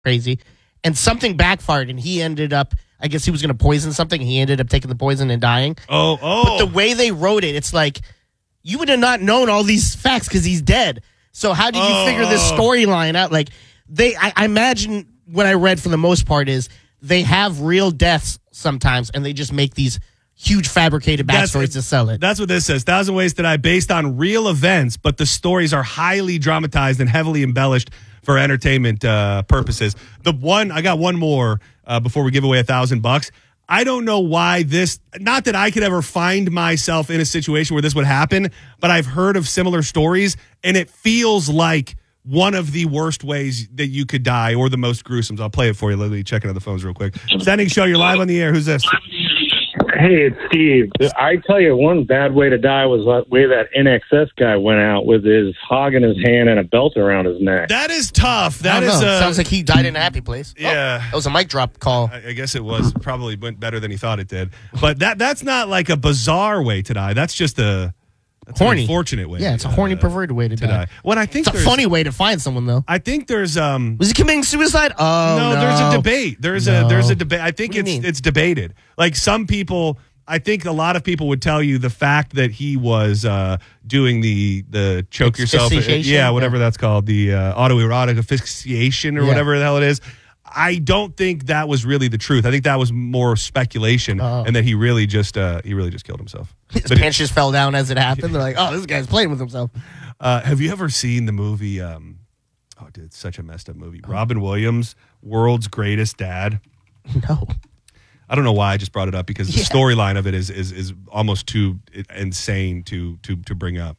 crazy. And something backfired, and he ended up, I guess he was going to poison something, and he ended up taking the poison and dying. Oh. But the way they wrote it, it's like, you would have not known all these facts because he's dead. So how did you figure this storyline out? Like, I imagine what I read for the most part is they have real deaths sometimes, and they just make these huge fabricated backstories to sell it. That's what this says. 1,000 Ways to Die based on real events, but the stories are highly dramatized and heavily embellished for entertainment purposes. I got one more before we give away $1,000. I don't know why this, not that I could ever find myself in a situation where this would happen, but I've heard of similar stories, and it feels like one of the worst ways that you could die, or the most gruesome. I'll play it for you, Lily. Checking on the phones real quick. Standing show, you're live on the air. Who's this? Hey, it's Steve. I tell you, one bad way to die was the way that NXS guy went out with his hog in his hand and a belt around his neck. That is tough. That is sounds like he died in a happy place. Yeah. That was a mic drop call. I guess it was. Probably went better than he thought it did. But that's not like a bizarre way to die. That's just horny, an unfortunate way. Yeah, it's a horny, perverted way to die. Well, I think it's a funny way to find someone, though. I think there's was he committing suicide? Oh no, there's a debate. There's a debate. I think it's debated. Like some people, I think a lot of people would tell you the fact that he was doing the choke yourself, whatever that's called, the autoerotic asphyxiation or whatever the hell it is. I don't think that was really the truth. I think that was more speculation, and that he really just killed himself. His pants just fell down as it happened. They're like, "Oh, this guy's playing with himself." Have you ever seen the movie? Dude, it's such a messed up movie. Robin Williams, World's Greatest Dad. No, I don't know why I just brought it up because the storyline of it is almost too insane to bring up.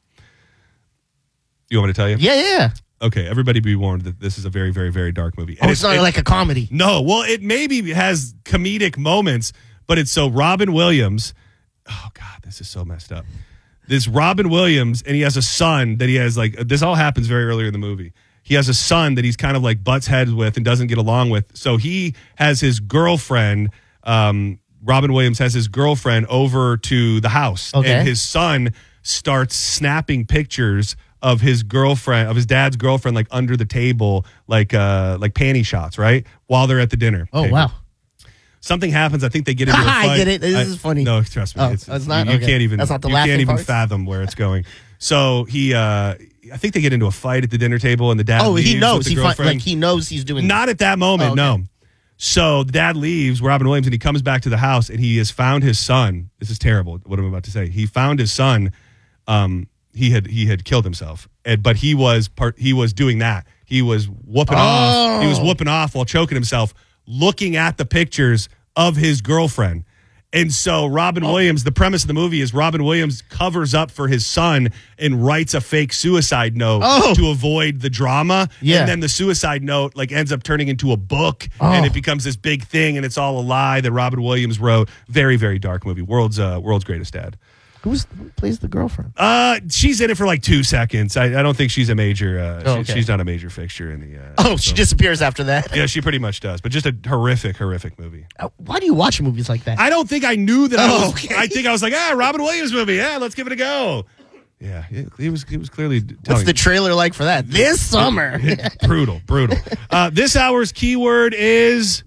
You want me to tell you? Yeah. Okay, everybody be warned that this is a very, very, very dark movie. And it's not like a comedy. No, well, it maybe has comedic moments, but it's so Robin Williams. Oh, God, this is so messed up. This Robin Williams, and he has a son that he has, like, this all happens very early in the movie. He has a son that he's kind of like butts heads with and doesn't get along with. So he has his girlfriend, Robin Williams has his girlfriend over to the house. Okay. And his son starts snapping pictures of his girlfriend, of his dad's girlfriend, like under the table, like panty shots, right? While they're at the dinner. Oh, table. wow. Something happens. I think they get into a fight. I get it. This is funny. No, trust me. It's not. You can't even. That's not the you laughing can't even parts? fathom where it's going. So I think they get into a fight at the dinner table, and the dad. Oh, leaves he knows. With the girlfriend. He knows he's doing. Not at that moment. Oh, okay. No. So the dad leaves, Robin Williams, and he comes back to the house, and he has found his son. This is terrible. What I'm about to say. He found his son. He had killed himself, but he was doing that. He was whooping off. He was whooping off while choking himself, looking at the pictures of his girlfriend. And so Robin Williams, the premise of the movie is Robin Williams covers up for his son and writes a fake suicide note to avoid the drama. Yeah. And then the suicide note like ends up turning into a book and it becomes this big thing, and it's all a lie that Robin Williams wrote. Very, very dark movie. World's Greatest Dad. Who plays the girlfriend? She's in it for like 2 seconds. I don't think she's a major. Okay. She's not a major fixture in the. She disappears after that. Yeah, she pretty much does. But just a horrific movie. Why do you watch movies like that? I don't think I knew that. Okay. I think I was like, Robin Williams movie. Yeah, let's give it a go. Yeah, he was clearly. What's the trailer like for that? This summer. Brutal. This hour's keyword is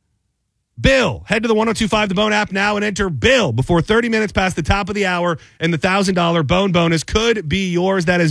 Bill. Head to the 102.5 The Bone app now and enter Bill before 30 minutes past the top of the hour, and the $1,000 Bone bonus could be yours. That is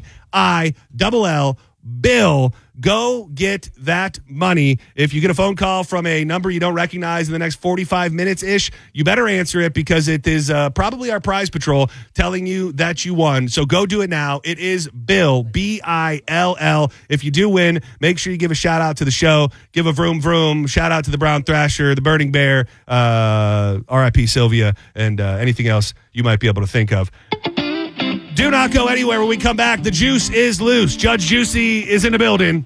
BILL. Bill. Go get that money. If you get a phone call from a number you don't recognize in the next 45 minutes-ish, you better answer it because it is probably our prize patrol telling you that you won. So go do it now. It is Bill, BILL. If you do win, make sure you give a shout-out to the show. Give a vroom vroom. Shout-out to the Brown Thrasher, the Burning Bear, R.I.P. Sylvia, and anything else you might be able to think of. Do not go anywhere. When we come back, the juice is loose. Judge Juicy is in the building.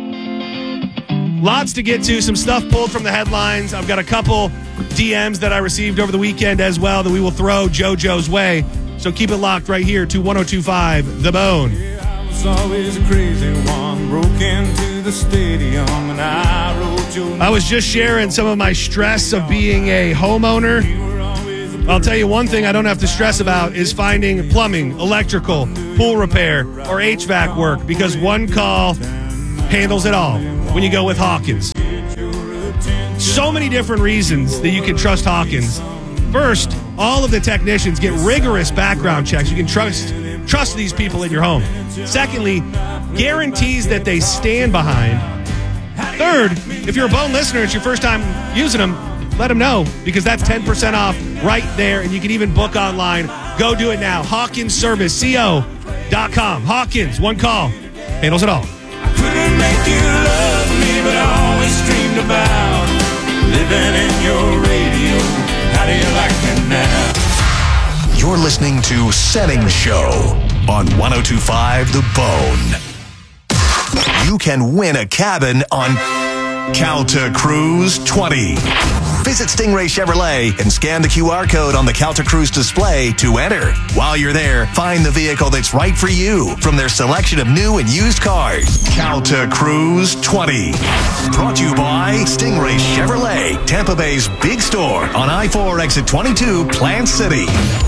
Lots to get to. Some stuff pulled from the headlines. I've got a couple DMs that I received over the weekend as well that we will throw JoJo's way. So keep it locked right here to 102.5 The Bone. Yeah, I was always a crazy one. Broke into the stadium and I wrote your name. I was just sharing some of my stress of being a homeowner. I'll tell you one thing I don't have to stress about is finding plumbing, electrical, pool repair, or HVAC work because one call handles it all. when you go with Hawkins. So many different reasons that you can trust Hawkins. First, all of the technicians get rigorous background checks. You can trust these people in your home. Secondly, guarantees that they stand behind. Third, if you're a Bone listener, it's your first time using them, let them know, because that's 10% off right there, and you can even book online. Go do it now. HawkinsServiceCo.com. Hawkins, one call, handles it all. I couldn't make you love me, but I always dreamed about living in your radio. How do you like me now? You're listening to Setting Show on 102.5 The Bone. You can win a cabin on Calta Cruise 20. Visit Stingray Chevrolet and scan the QR code on the Calta Cruise display to enter. While you're there, find the vehicle that's right for you from their selection of new and used cars. Calta Cruise 20. Brought to you by Stingray Chevrolet, Tampa Bay's big store on I-4 exit 22, Plant City.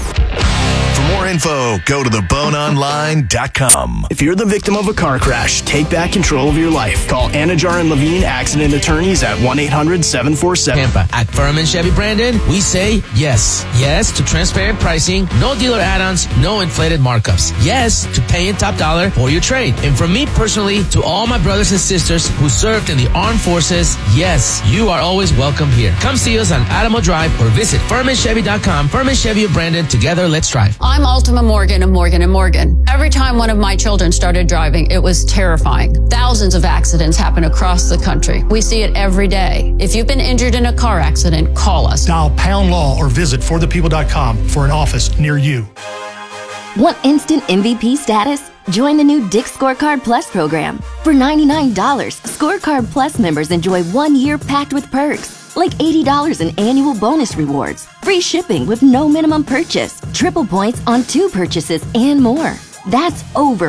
For more info, go to theboneonline.com. If you're the victim of a car crash, take back control of your life. Call Anajar and Levine Accident Attorneys at 1-800-747. Tampa. At Furman Chevy Brandon, we say yes. Yes to transparent pricing, no dealer add-ons, no inflated markups. Yes to paying top dollar for your trade. And from me personally to all my brothers and sisters who served in the armed forces, yes, you are always welcome here. Come see us on Alamo Drive or visit FurmanChevy.com. Furman Chevy of Brandon. Together, let's drive. I'm Ultima Morgan of Morgan & Morgan. Every time one of my children started driving, it was terrifying. Thousands of accidents happen across the country. We see it every day. If you've been injured in a car accident, call us. Dial Pound Law or visit forthepeople.com for an office near you. Want instant MVP status? Join the new Dick's Scorecard Plus program. For $99, Scorecard Plus members enjoy 1 year packed with perks. Like $80 in annual bonus rewards, free shipping with no minimum purchase, triple points on 2 purchases, and more. That's over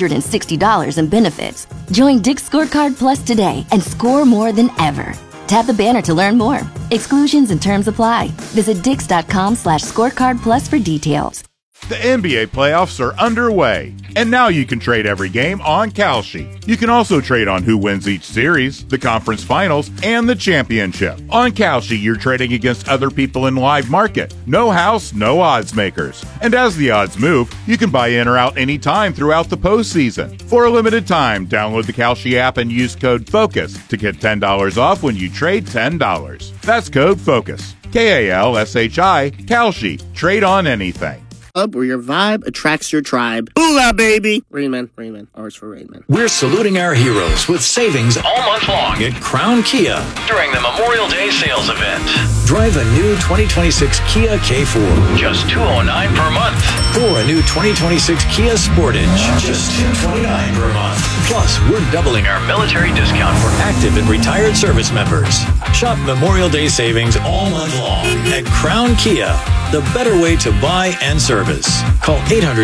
$160 in benefits. Join Dick's Scorecard Plus today and score more than ever. Tap the banner to learn more. Exclusions and terms apply. Visit Dix.com/scorecard plus for details. The NBA playoffs are underway, and now you can trade every game on Kalshi. You can also trade on who wins each series, the conference finals, and the championship. On Kalshi, you're trading against other people in live market. No house, no odds makers. And as the odds move, you can buy in or out anytime throughout the postseason. For a limited time, download the Kalshi app and use code FOCUS to get $10 off when you trade $10. That's code FOCUS. Kalshi. Kalshi. Trade on anything. Where your vibe attracts your tribe. Hula, baby! Rainman. Ours for Rainman. We're saluting our heroes with savings all month long at Crown Kia during the Memorial Day sales event. Drive a new 2026 Kia K4, just $209 per month. Or a new 2026 Kia Sportage, just $229 per month. Plus, we're doubling our military discount for active and retired service members. Shop Memorial Day savings all month long at Crown Kia, the better way to buy and service. Call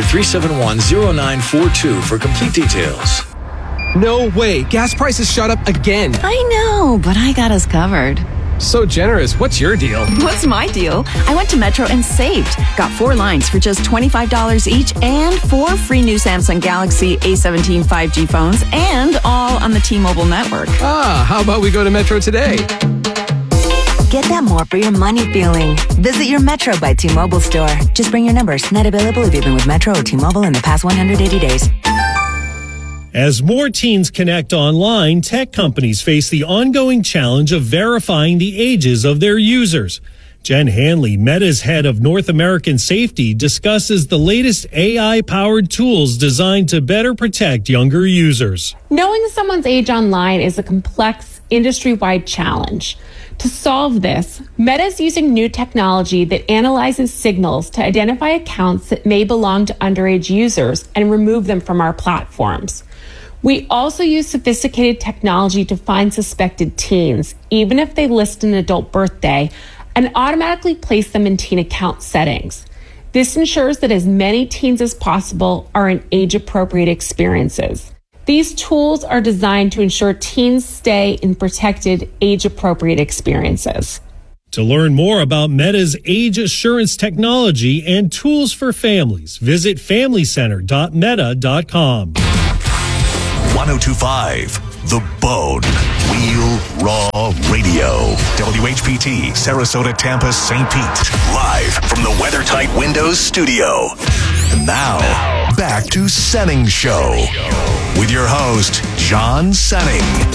800-371-0942 for complete details. No way. Gas prices shot up again. I know, but I got us covered. So generous. What's your deal? What's my deal? I went to Metro and saved. Got 4 lines for just $25 each and 4 free new Samsung Galaxy A17 5G phones, and all on the T-Mobile network. How about we go to Metro today? Get that more for your money feeling. Visit your Metro by T-Mobile store. Just bring your numbers. Net available if you've been with Metro or T-Mobile in the past 180 days. As more teens connect online, tech companies face the ongoing challenge of verifying the ages of their users. Jen Hanley, Meta's head of North American safety, discusses the latest AI-powered tools designed to better protect younger users. Knowing someone's age online is a complex, industry-wide challenge. To solve this, Meta is using new technology that analyzes signals to identify accounts that may belong to underage users and remove them from our platforms. We also use sophisticated technology to find suspected teens, even if they list an adult birthday, and automatically place them in teen account settings. This ensures that as many teens as possible are in age-appropriate experiences. These tools are designed to ensure teens stay in protected, age-appropriate experiences. To learn more about Meta's age assurance technology and tools for families, visit FamilyCenter.meta.com. 102.5 The Bone. Real Raw Radio. WHPT, Sarasota, Tampa, St. Pete. Live from the WeatherTight Windows studio. And now, back to Senning Show. With your host, John Senning.